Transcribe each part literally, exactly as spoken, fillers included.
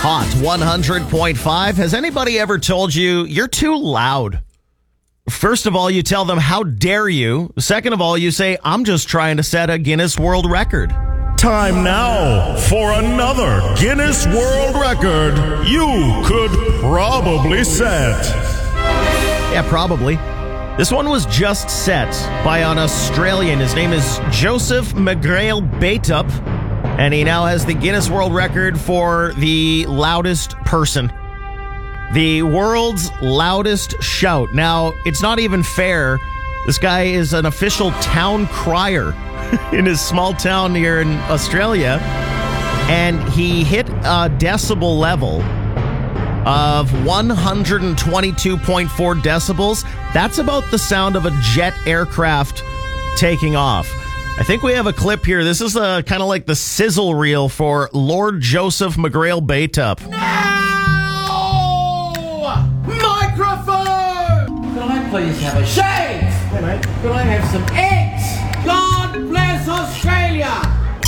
Hot one hundred point five. Has anybody ever told you you're too loud? First of all, you tell them, how dare you? Second of all, you say, I'm just trying to set a Guinness World Record. Time now for another Guinness World Record you could probably set. Yeah, probably. This one was just set by an Australian. His name is Joseph McGrail Baitup, and he now has the Guinness World Record for the loudest person. The world's loudest shout. Now, it's not even fair. This guy is an official town crier in his small town here in Australia, and he hit a decibel level of one hundred twenty-two point four decibels. That's about the sound of a jet aircraft taking off. I think we have a clip here. This is a kind of like the sizzle reel for Lord Joseph McGrail Baitup. Please have a shave. Hey, mate. Could I have some eggs? God bless Australia.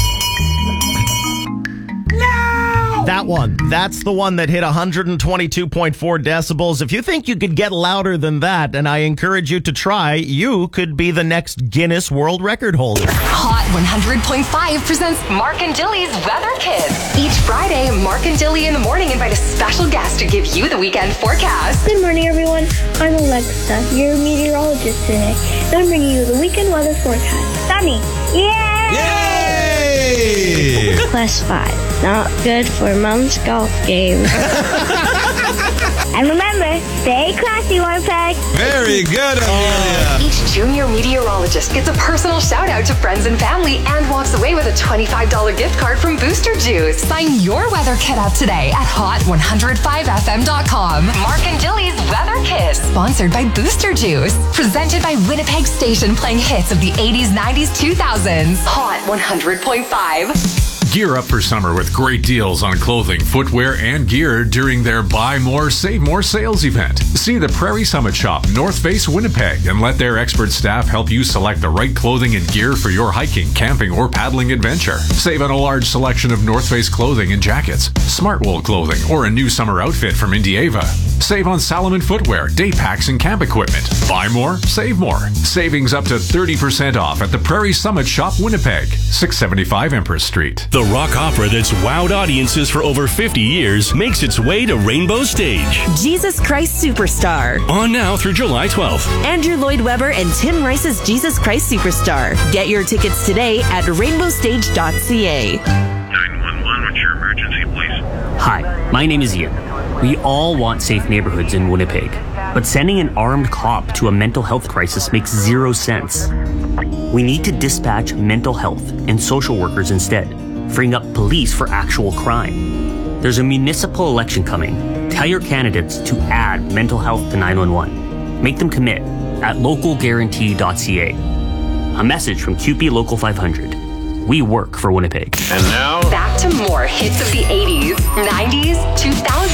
No! That one. That's the one that hit one hundred twenty-two point four decibels. If you think you could get louder than that, and I encourage you to try, you could be the next Guinness World Record holder. Hot one hundred point five presents Mark and Dilly's Weather Kids. Each Friday, Mark and Dilly in the morning invite a special guest to give you the weekend forecast. Good morning, everyone. I'm Alexa, your meteorologist today. And I'm bringing you the weekend weather forecast. Sunny. Yay! Yay! Plus five. Not good for mom's golf game. And remember, stay classy, Winnipeg. Very good, Amelia. Each junior meteorologist gets a personal shout out to friends and family and walks away with a twenty-five dollars gift card from Booster Juice. Sign your weather kit up today at hot one oh five f m dot com. Mark and Dilly's Weather Kit, sponsored by Booster Juice. Presented by Winnipeg Station, playing hits of the eighties, nineties, two thousands. Hot one hundred point five. Gear up for summer with great deals on clothing, footwear, and gear during their Buy More, Save More sales event. See the Prairie Summit Shop, North Face, Winnipeg, and let their expert staff help you select the right clothing and gear for your hiking, camping, or paddling adventure. Save on a large selection of North Face clothing and jackets, Smartwool clothing, or a new summer outfit from Indieva. Save on Salomon footwear, day packs, and camp equipment. Buy more, save more. Savings up to thirty percent off at the Prairie Summit Shop, Winnipeg, six seventy-five Empress Street. The rock opera that's wowed audiences for over fifty years makes its way to Rainbow Stage. Jesus Christ Superstar. On now through July twelfth. Andrew Lloyd Webber and Tim Rice's Jesus Christ Superstar. Get your tickets today at rainbow stage dot c a. nine one one, what's your emergency, please? Hi, my name is Ian. We all want safe neighborhoods in Winnipeg, but sending an armed cop to a mental health crisis makes zero sense. We need to dispatch mental health and social workers instead, freeing up police for actual crime. There's a municipal election coming. Tell your candidates to add mental health to nine one one. Make them commit at local guarantee dot c a. A message from Q P Local five hundred. We work for Winnipeg. And now, back to more hits of the eighties, nineties, two thousands.